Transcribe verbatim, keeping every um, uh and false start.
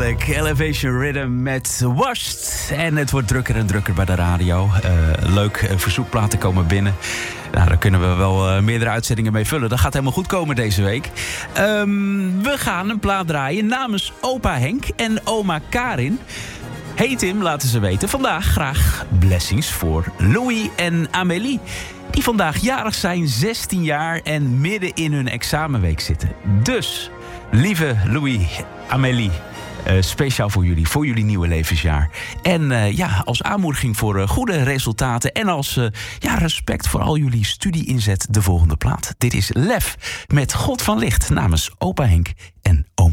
Heerlijk. Elevation Rhythm met Washed. En het wordt drukker en drukker bij de radio. Uh, leuk, uh, verzoekplaten komen binnen. Nou, daar kunnen we wel uh, meerdere uitzendingen mee vullen. Dat gaat helemaal goed komen deze week. Um, we gaan een plaat draaien namens opa Henk en oma Karin. Hey Tim, laten ze weten. Vandaag graag blessings voor Louis en Amélie. Die vandaag jarig zijn, zestien jaar en midden in hun examenweek zitten. Dus, lieve Louis, Amélie, uh, speciaal voor jullie, voor jullie nieuwe levensjaar. En uh, ja, als aanmoediging voor uh, goede resultaten en als uh, ja, respect voor al jullie studie-inzet de volgende plaat. Dit is Lef met God van Licht namens opa Henk en oma